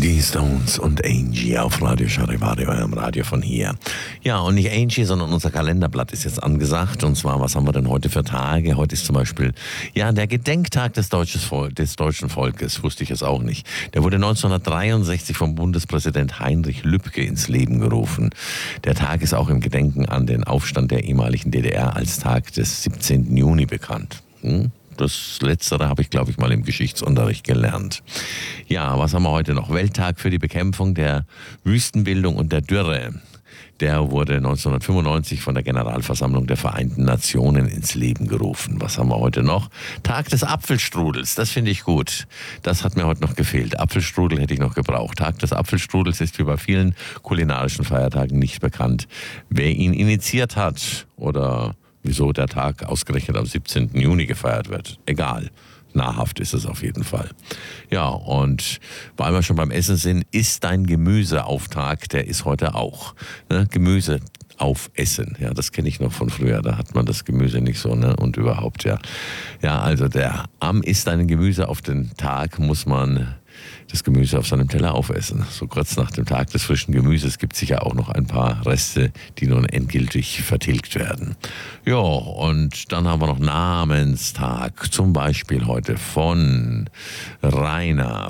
Die Stones und Angie auf Radio Charivari, eurem Radio von hier. Ja, und nicht Angie, sondern unser Kalenderblatt ist jetzt angesagt. Und zwar, was haben wir denn heute für Tage? Heute ist zum Beispiel, ja, der Gedenktag des deutschen Volkes. Wusste ich jetzt auch nicht. Der wurde 1963 vom Bundespräsident Heinrich Lübke ins Leben gerufen. Der Tag ist auch im Gedenken an den Aufstand der ehemaligen DDR als Tag des 17. Juni bekannt. Das Letztere habe ich, glaube ich, mal im Geschichtsunterricht gelernt. Ja, was haben wir heute noch? Welttag für die Bekämpfung der Wüstenbildung und der Dürre. Der wurde 1995 von der Generalversammlung der Vereinten Nationen ins Leben gerufen. Was haben wir heute noch? Tag des Apfelstrudels, das finde ich gut. Das hat mir heute noch gefehlt. Apfelstrudel hätte ich noch gebraucht. Tag des Apfelstrudels ist wie bei vielen kulinarischen Feiertagen nicht bekannt. Wer ihn initiiert hat oder wieso der Tag ausgerechnet am 17. Juni gefeiert wird. Egal. Nahrhaft ist es auf jeden Fall. Ja, und weil wir schon beim Essen sind, ist dein Gemüseauftag, der ist heute auch. Ne? Gemüse aufessen. Ja, das kenne ich noch von früher. Da hat man das Gemüse nicht so, ne? Und überhaupt, ja. Ja, also am Ist dein Gemüse auf den Tag muss man das Gemüse auf seinem Teller aufessen. So kurz nach dem Tag des frischen Gemüses gibt es sicher auch noch ein paar Reste, die nun endgültig vertilgt werden. Ja, und dann haben wir noch Namenstag. Zum Beispiel heute von Rainer,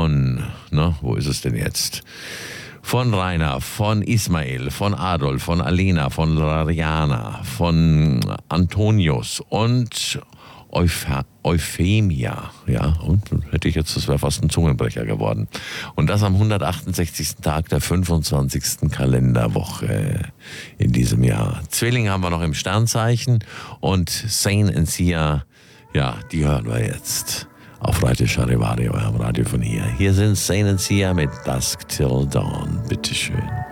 wo ist es denn jetzt? Von Rainer, von Ismail, von Adolf, von Alena, von Rariana, von Antonius und Euphemia, ja, und hätte ich jetzt, das wäre fast ein Zungenbrecher geworden. Und das am 168. Tag der 25. Kalenderwoche in diesem Jahr. Zwilling haben wir noch im Sternzeichen und Saint und Sia, ja, die hören wir jetzt auf Radio Charivari, eurem Radio von hier. Hier sind Saint und Sia mit Dusk Till Dawn. Bitteschön.